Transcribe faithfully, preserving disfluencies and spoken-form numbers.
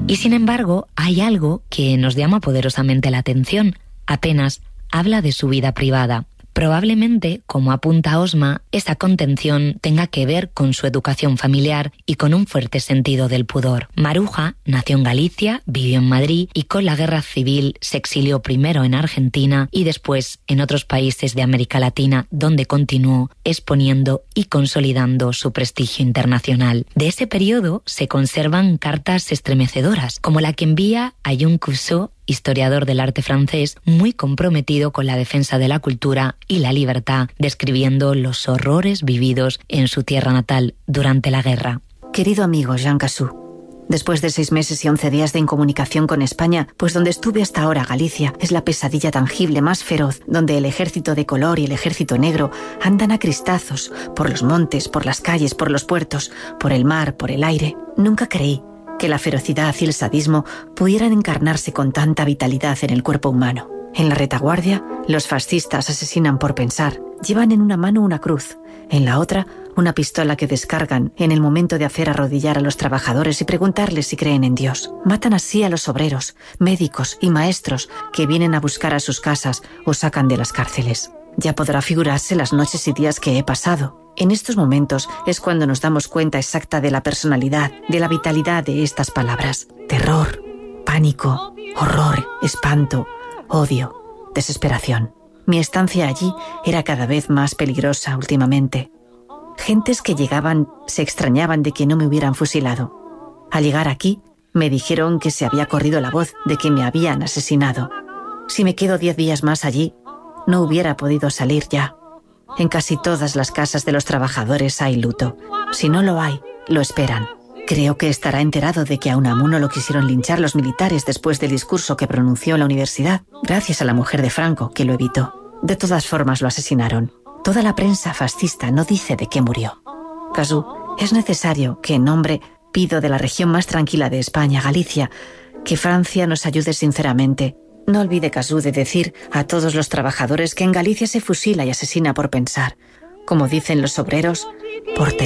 Y sin embargo, hay algo que nos llama poderosamente la atención. Apenas habla de su vida privada. Probablemente, como apunta Osma, esa contención tenga que ver con su educación familiar y con un fuerte sentido del pudor. Maruja nació en Galicia, vivió en Madrid y con la guerra civil se exilió primero en Argentina y después en otros países de América Latina, donde continuó exponiendo y consolidando su prestigio internacional. De ese periodo se conservan cartas estremecedoras, como la que envía a Jean Cusseau, historiador del arte francés, muy comprometido con la defensa de la cultura y la libertad, describiendo los horrores vividos en su tierra natal durante la guerra. Querido amigo Jean Cusseau, después de seis meses y once días de incomunicación con España, pues donde estuve hasta ahora, Galicia, es la pesadilla tangible más feroz, donde el ejército de color y el ejército negro andan a cristazos, por los montes, por las calles, por los puertos, por el mar, por el aire. Nunca creí que la ferocidad y el sadismo pudieran encarnarse con tanta vitalidad en el cuerpo humano. En la retaguardia, los fascistas asesinan por pensar. Llevan en una mano una cruz, en la otra una pistola que descargan en el momento de hacer arrodillar a los trabajadores y preguntarles si creen en Dios. Matan así a los obreros, médicos y maestros que vienen a buscar a sus casas o sacan de las cárceles. Ya podrá figurarse las noches y días que he pasado. En estos momentos es cuando nos damos cuenta exacta de la personalidad, de la vitalidad de estas palabras. Terror, pánico, horror, espanto, odio, desesperación. Mi estancia allí era cada vez más peligrosa últimamente. Gentes que llegaban se extrañaban de que no me hubieran fusilado. Al llegar aquí, me dijeron que se había corrido la voz de que me habían asesinado. Si me quedo diez días más allí, no hubiera podido salir ya. En casi todas las casas de los trabajadores hay luto. Si no lo hay, lo esperan. Creo que estará enterado de que a Unamuno lo quisieron linchar los militares después del discurso que pronunció en la universidad, gracias a la mujer de Franco, que lo evitó. De todas formas lo asesinaron. Toda la prensa fascista no dice de qué murió. Cazzu, es necesario que en nombre, pido de la región más tranquila de España, Galicia, que Francia nos ayude sinceramente. No olvide, Cazzu, de decir a todos los trabajadores que en Galicia se fusila y asesina por pensar. Como dicen los obreros, por tener.